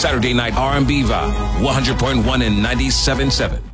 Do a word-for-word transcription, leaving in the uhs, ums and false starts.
Saturday Night R and B Vibe, one hundred point one and ninety-seven point seven.